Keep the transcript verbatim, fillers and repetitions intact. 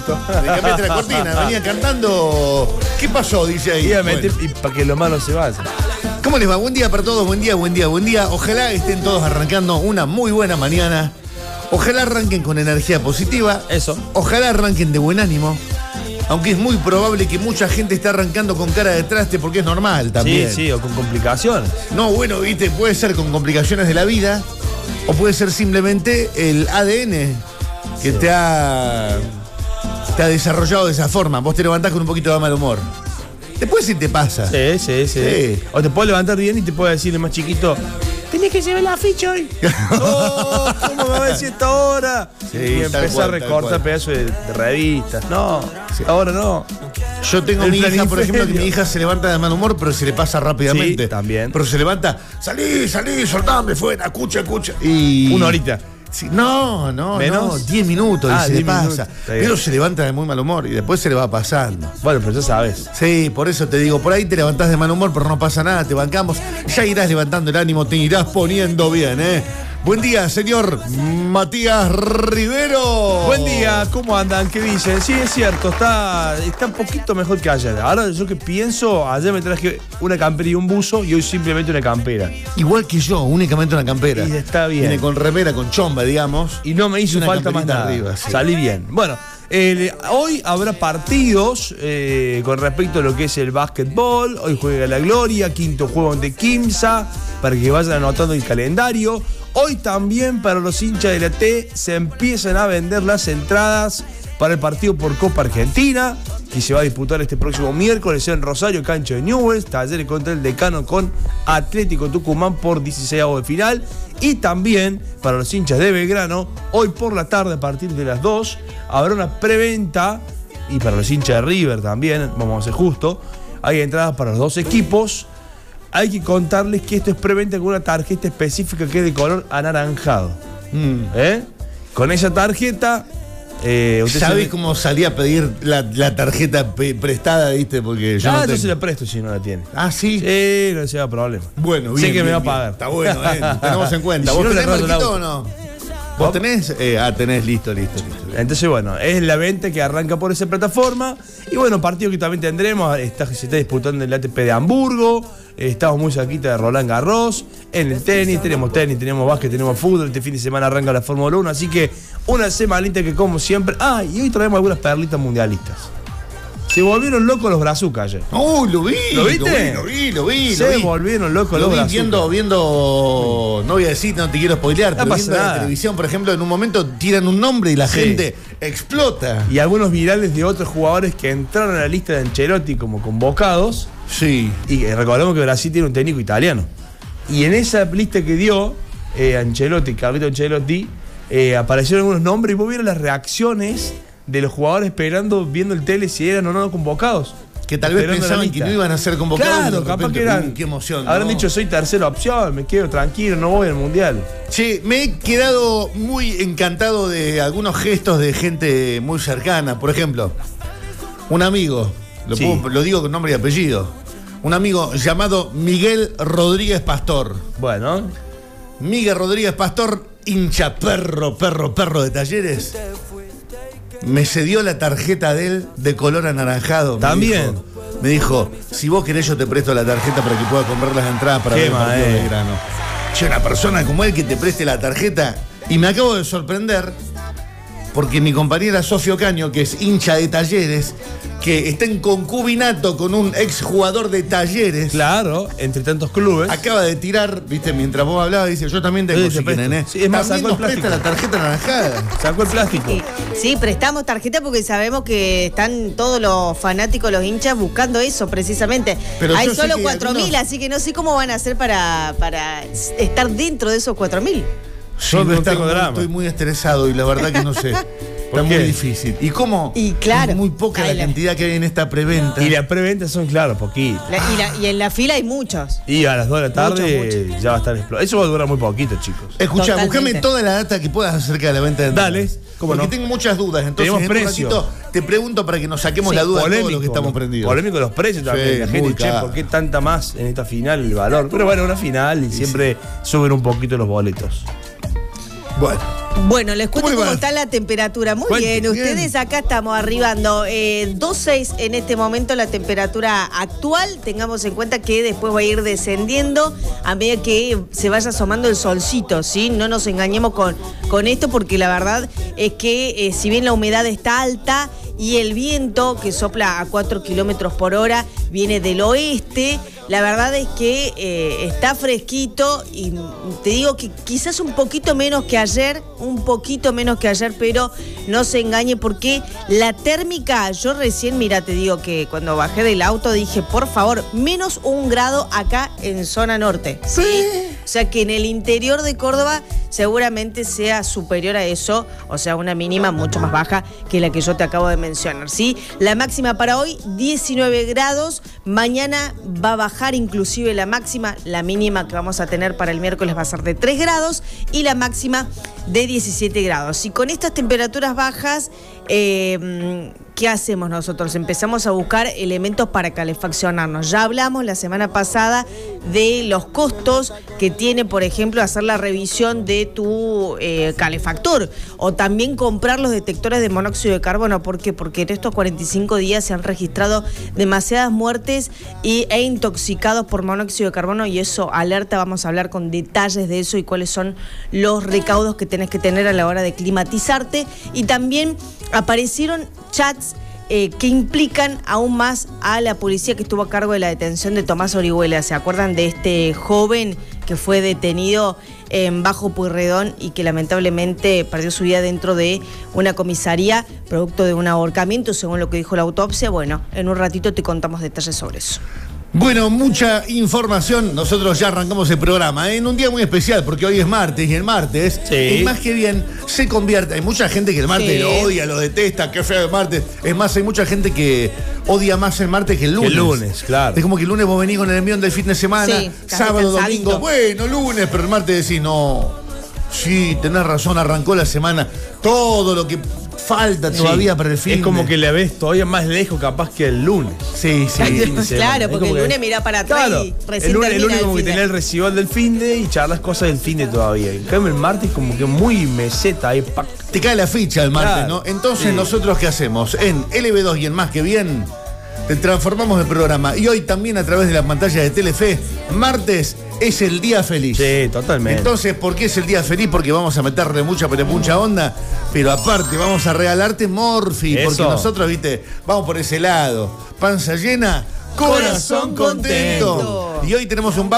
listo. Le cambiaste la cortina, venía cantando. ¿Qué pasó? Dice ahí. Obviamente, Bueno. y para que lo malo se vaya. ¿Cómo les va? Buen día para todos, buen día, buen día, buen día. Ojalá estén todos arrancando una muy buena mañana. Ojalá arranquen con energía positiva. Eso. Ojalá arranquen de buen ánimo. Aunque es muy probable que mucha gente esté arrancando con cara de traste porque es normal también. Sí, sí, o con complicaciones. No, bueno, viste, puede ser con complicaciones de la vida o puede ser simplemente el A D N que Sí. te ha, te ha desarrollado de esa forma. Vos te levantás con un poquito de mal humor. Después sí te pasa. Sí, sí, sí, Sí. O te puedes levantar bien y te puede decir el más chiquito, tenés que llevar la ficha hoy. Oh, ¿cómo me va a decir esta hora? Sí, y tal empezar cual, a tal recortar cual. pedazos de, de revistas. No, Sí. ahora no. Yo tengo El mi hija, por planiferio. ejemplo, que mi hija se levanta de mal humor, pero se le pasa rápidamente. Sí, también. Pero se levanta, salí, salí, soltame fuera, escucha, escucha. Y... Una horita. Sí, no, no, ¿Menos? no, diez minutos Ah, y se le diez pasa. minutos. Está bien. Pero se levanta de muy mal humor y después se le va pasando. Bueno, pero ya sabes. Sí, por eso te digo, por ahí te levantás de mal humor, pero no pasa nada, te bancamos. Ya irás levantando el ánimo, te irás poniendo bien, ¿eh? Buen día, señor Matías Rivero. Buen día, ¿cómo andan? ¿Qué dicen? Sí, es cierto, está, está un poquito mejor que ayer. Ahora yo que pienso, ayer me traje una campera y un buzo y hoy simplemente una campera. Igual que yo, únicamente una campera. Y está bien. Viene con remera, con chomba, digamos. Y no me hizo Una falta más camperita nada. arriba, sí. Salí bien. Bueno, eh, hoy habrá partidos eh, con respecto a lo que es el básquetbol. Hoy juega la Gloria, quinto juego de Quimsa, para que vayan anotando el calendario. Hoy también para los hinchas de la T se empiezan a vender las entradas para el partido por Copa Argentina, que se va a disputar este próximo miércoles en Rosario, cancha de Newell's. Talleres contra el Decano con Atlético Tucumán por dieciseisavo de final. Y también para los hinchas de Belgrano, hoy por la tarde a partir de las dos habrá una preventa. Y para los hinchas de River también, vamos a ser justos, hay entradas para los dos equipos. Hay que contarles que esto es preventa con una tarjeta específica que es de color anaranjado. Mm. ¿Eh? Con esa tarjeta... Eh, usted ¿Sabés se... cómo salí a pedir la, la tarjeta pe- prestada, viste? Porque yo Ah, no yo tengo. se la presto si no la tiene. Ah, sí. Sí, no se da problema. Bueno, bien. Sé que bien, me va a bien. pagar. Está bueno, ¿eh? Tenemos en cuenta. Y si ¿Vos no, le tenés rayo el marquito o auto. no? ¿Vos tenés? Eh, ah, tenés, listo, listo, listo. Entonces, bueno, es la venta que arranca por esa plataforma. Y bueno, partido que también tendremos. Está, se está disputando en el A T P de Hamburgo. Eh, estamos muy cerquita de Roland Garros. En el tenis, tenemos tenis, tenemos básquet, tenemos fútbol. Este fin de semana arranca la Fórmula uno. Así que una semanita que, como siempre. Ah, y hoy traemos algunas perlitas mundialistas. Se volvieron locos los brazucas ayer. Uy, lo vi. ¿Lo viste? Lo vi, lo vi, lo vi. Se lo vi. volvieron locos Lo los vi brazucas. viendo, viendo, no voy a decir, no te quiero spoilear, No pero pasa viendo nada. la televisión, por ejemplo, en un momento tiran un nombre y la Sí. gente explota. Y algunos virales de otros jugadores que entraron a la lista de Ancelotti como convocados. Sí. Y eh, recordemos que Brasil tiene un técnico italiano. Y en esa lista que dio eh, Ancelotti, Carlito Ancelotti, eh, aparecieron algunos nombres y vos vieron las reacciones de los jugadores esperando, viendo el tele si eran o no convocados. Que tal vez Esperando la pensaban que lista. no iban a ser convocados. y Claro, de capaz repente, que eran. uy, qué emoción. Habrán ¿no? dicho, soy tercera opción, me quedo tranquilo, no voy al mundial. Che, me he quedado muy encantado de algunos gestos de gente muy cercana. Por ejemplo, un amigo, lo, Sí. puedo- lo digo con nombre y apellido, un amigo llamado Miguel Rodríguez Pastor. Bueno, Miguel Rodríguez Pastor, hincha perro, perro, perro de Talleres, me cedió la tarjeta de él de color anaranjado. Me También. dijo- Me dijo, si vos querés yo te presto la tarjeta para que puedas comprar las entradas para Qué ver el partido de maestro. Belgrano. Che, una persona como él que te preste la tarjeta. Y me acabo de sorprender porque mi compañera Sofía Ocaño, que es hincha de Talleres, que está en concubinato con un exjugador de Talleres, claro, entre tantos clubes. acaba de tirar, viste, mientras vos hablabas, dice, yo también tengo, Sí, si te presto. quieren, ¿eh? Sí, es más, También sacó el nos presta la plástico. tarjeta anaranjada. Sacó el plástico. Sí, sí, prestamos tarjeta porque sabemos que están todos los fanáticos, los hinchas, buscando eso precisamente. Pero Hay yo sé solo que cuatro mil, algunos- así que no sé cómo van a hacer para, para estar dentro de esos cuatro mil. Sí, Yo no está tengo muy- drama. estoy muy estresado y la verdad que no sé. Está muy qué? difícil. ¿Y cómo? Y claro. Es muy poca Ay, la la- cantidad que hay en esta preventa. Y las preventas son, claro, poquitas. La- y, la- y en la fila hay muchos. Y a las dos de la tarde Mucho, ya va a estar explotado. Eso va a durar muy poquito, chicos. Escucha, Totalmente. buscame toda la data que puedas acerca de la venta de entradas. Dale, cómo Porque no. tengo muchas dudas. Entonces, Tenemos en un precio. ratito te pregunto para que nos saquemos Sí. la duda de todos Polémico, los que estamos ¿no? prendidos. Polémico los precios también. Sí, la muy gente, che, caro. ¿por qué tanta más en esta final el valor? Pero bueno, una final y siempre suben un poquito los boletos. Bueno, Bueno, les cuento ¿Cómo le cómo va? está la temperatura. Muy Cuente, bien, bien. ustedes acá estamos arribando eh, dos seis en este momento la temperatura actual. Tengamos en cuenta que después va a ir descendiendo a medida que se vaya asomando el solcito, ¿sí? No nos engañemos con, con esto porque la verdad es que eh, si bien la humedad está alta y el viento que sopla a cuatro kilómetros por hora viene del oeste, la verdad es que eh, está fresquito y te digo que quizás un poquito menos que ayer, un poquito menos que ayer, pero no se engañe porque la térmica, yo recién, mira, te digo que cuando bajé del auto dije, por favor, menos un grado acá en zona norte. Sí. O sea que en el interior de Córdoba seguramente sea superior a eso, o sea, una mínima mucho más baja que la que yo te acabo de mencionar, ¿sí? La máxima para hoy, diecinueve grados, mañana va a bajar inclusive la máxima, la mínima que vamos a tener para el miércoles va a ser de tres grados y la máxima de diecisiete grados. Y con estas temperaturas bajas, eh, ¿qué hacemos nosotros? Empezamos a buscar elementos para calefaccionarnos. Ya hablamos la semana pasada de los costos que tiene, por ejemplo, hacer la revisión de tu eh, calefactor o también comprar los detectores de monóxido de carbono. ¿Por qué? Porque en estos cuarenta y cinco días se han registrado demasiadas muertes y, e intoxicados por monóxido de carbono y eso alerta. Vamos a hablar con detalles de eso y cuáles son los recaudos que tenés que tener a la hora de climatizarte. Y también aparecieron chats Eh, que implican aún más a la policía que estuvo a cargo de la detención de Tomás Orihuela. ¿Se acuerdan de este joven que fue detenido en Bajo Pueyrredón y que lamentablemente perdió su vida dentro de una comisaría producto de un ahorcamiento, según lo que dijo la autopsia? Bueno, en un ratito te contamos detalles sobre eso. Bueno, mucha información. Nosotros ya arrancamos el programa, ¿eh? En un día muy especial, porque hoy es martes y el martes, Sí. y más que bien, se convierte. Hay mucha gente que el martes Sí. lo odia, lo detesta, qué feo el martes. Es más, hay mucha gente que odia más el martes que el lunes. Que el lunes, claro. Es como que el lunes vos venís con el envión del fin de semana, Sí, estás sábado, descansadito. domingo, bueno, lunes, pero el martes decís, no, sí, tenés razón, arrancó la semana. Todo lo que falta todavía Sí. para el fin. Es como de- que la ves todavía más lejos capaz que el lunes. Sí, sí. fin de semana. Claro, Es porque como el que- lunes mirá para atrás Claro, y recién el lunes, el termina lunes el como que fin de. tenés el recital del fin de y charlas cosas del fin de todavía. En cambio el martes como que muy meseta ahí. pac. Te cae la ficha el martes, Claro, ¿no? Entonces, sí. ¿nosotros qué hacemos? En L B dos y en Más Que Bien, te transformamos el programa. Y hoy también a través de la pantalla de Telefe, martes es el día feliz. Sí, totalmente. Entonces, ¿por qué es el día feliz? Porque vamos a meterle mucha, pero mucha onda. Pero aparte, vamos a regalarte Morphy. Eso. Porque nosotros, viste, vamos por ese lado. Panza llena, corazón Corazón contento. contento. Y hoy tenemos un